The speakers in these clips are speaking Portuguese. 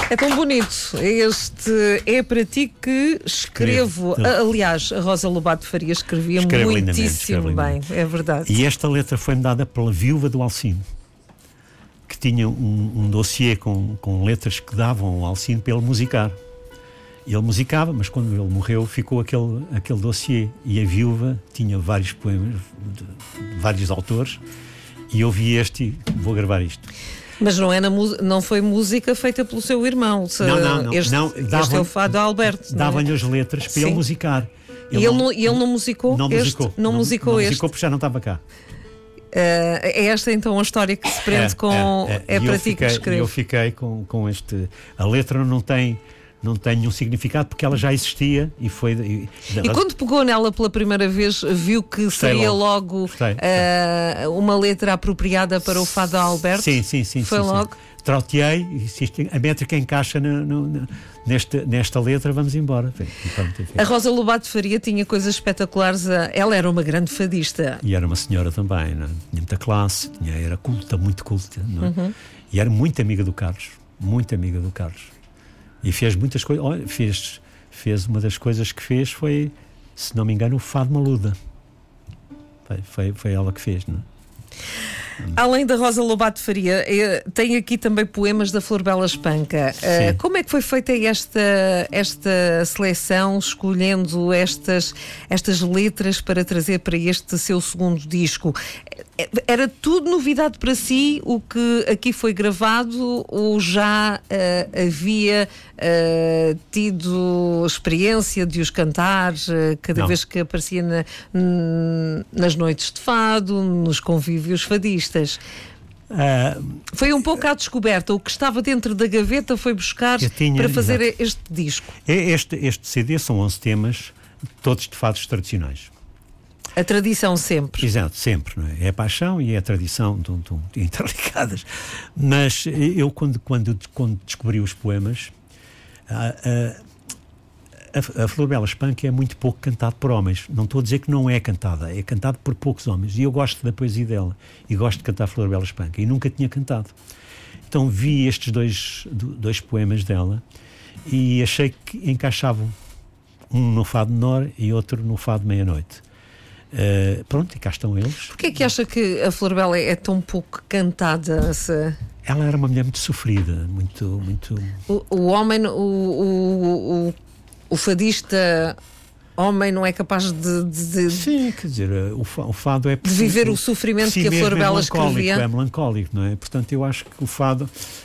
É tão bonito. Este é para ti que escrevo. Aliás, a Rosa Lobato Faria escrevia muitíssimo bem, é verdade. E esta letra foi-me dada pela viúva do Alcino, que tinha um dossiê com letras que davam ao Alcino para ele musicar. Ele musicava, mas quando ele morreu ficou aquele dossiê. E a viúva tinha vários poemas de vários autores, e eu vi este e vou gravar isto. Mas não foi música feita pelo seu irmão. Não. Este é o fado de Alberto. Davam-lhe as letras para ele musicar. Ele não musicou? Não musicou. Não musicou este? Musicou porque já não estava cá. É esta então a história que se prende com... É para ti que escrevo. Eu fiquei com este... A letra não tem nenhum significado porque ela já existia e foi... E quando pegou nela pela primeira vez, viu que seria logo uma letra apropriada para o fado de Alberto? Sim. Foi logo? Trauteei, a métrica encaixa nesta letra, vamos embora. A Rosa Lobato Faria tinha coisas espetaculares. Ela era uma grande fadista. E era uma senhora também, não é? Tinha muita classe, era culta, muito culta, não é? Uhum. E era muito amiga do Carlos, muito amiga do Carlos. E fez muitas coisas. Olha, fez uma das coisas que fez foi, se não me engano, o Fado Maluda. Foi ela que fez, não é? Além da Rosa Lobato Faria, tem aqui também poemas da Florbela Espanca. Como é que foi feita esta seleção, escolhendo estas letras para trazer para este seu segundo disco? Era tudo novidade para si o que aqui foi gravado, ou já havia tido experiência de os cantar cada vez que aparecia nas noites de fado, nos convívios fadistas? Foi um pouco à descoberta. O que estava dentro da gaveta foi buscar para fazer este disco. Este CD são 11 temas, todos de fados tradicionais. A tradição sempre. Exato, sempre, não é? É a paixão e é a tradição interligadas. Mas eu, quando descobri os poemas, a Florbela Espanca é muito pouco cantado por homens. Não estou a dizer que não é cantada, é cantado por poucos homens. E eu gosto da poesia dela e gosto de cantar Florbela Espanca. E nunca tinha cantado. Então vi estes dois poemas dela e achei que encaixavam. Um no Fado Menor e outro no Fado Meia-Noite. Pronto, e cá estão eles. Porquê é que acha que a Florbela é tão pouco cantada? Ela era uma mulher muito sofrida, muito... O homem, o fadista homem não é capaz de... Sim, quer dizer, o fado é... De viver o sofrimento que a Florbela escrevia. É melancólico, não é? Portanto, eu acho que o fado...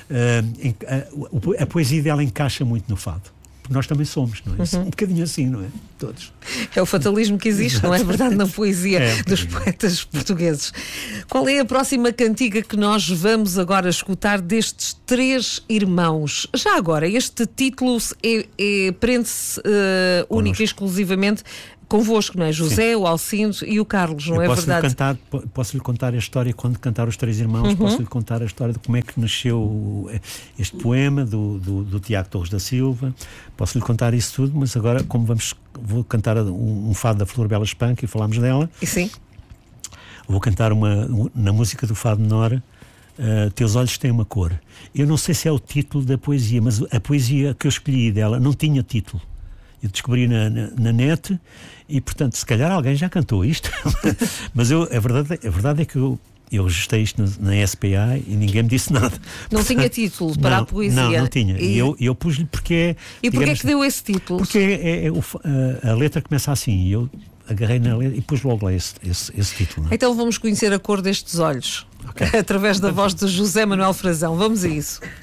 a poesia dela encaixa muito no fado. Porque nós também somos, não é? Um bocadinho assim, não é? Todos. É o fatalismo que existe, não é verdade, na poesia dos poetas portugueses. Qual é a próxima cantiga que nós vamos agora escutar destes três irmãos? Já agora, este título prende-se única e exclusivamente convosco, não é? José, o Alcindo e o Carlos, não é verdade? Posso-lhe contar a história quando cantar Os Três Irmãos, posso-lhe contar a história de como é que nasceu este poema do Tiago Torres da Silva, posso-lhe contar isso tudo, mas agora, vou cantar um fado da Florbela Espanca e falámos dela. Sim. Vou cantar na música do Fado Menor, Teus Olhos Têm Uma Cor. Eu não sei se é o título da poesia, mas a poesia que eu escolhi dela não tinha título. Eu descobri na net e, portanto, se calhar alguém já cantou isto. Mas a verdade é que eu registrei isto na SPA e ninguém me disse nada. Não tinha título para a poesia? Não tinha. E eu pus-lhe porque... E porquê é que deu esse título? Porque a letra começa assim e eu agarrei na letra e pus logo lá esse título. Não é? Então vamos conhecer a cor destes olhos. Através da voz de José Manuel Frazão. Vamos a isso.